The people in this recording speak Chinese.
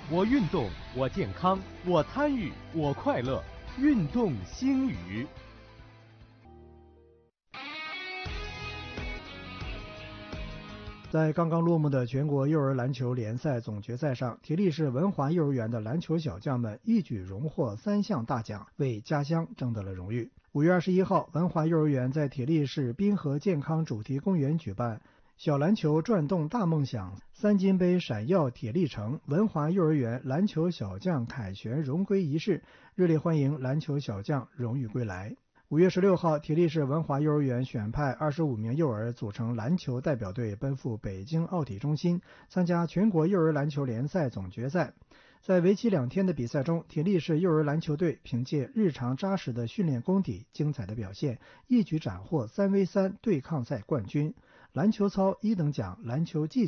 我运动，我健康，我参与，我快乐。运动星语。 在刚刚落幕的全国幼儿篮球联赛总决赛上，铁力市文华幼儿园的篮球小将们一举荣获3项大奖，为家乡争得了荣誉。5月21号，文华幼儿园在铁力市滨河健康主题公园举办小篮球转动大梦想3金杯闪耀铁力城文华幼儿园篮球小将凯旋荣归仪式，热烈欢迎篮球小将荣誉归来。5月16号，铁力市文华幼儿园选派25名幼儿组成篮球代表队，奔赴北京奥体中心参加全国幼儿篮球联赛总决赛。在为期2天的比赛中，铁力市幼儿篮球队凭借日常扎实的训练功底、精彩的表现，一举斩获3v3对抗赛冠军。篮球操1等奖、篮球技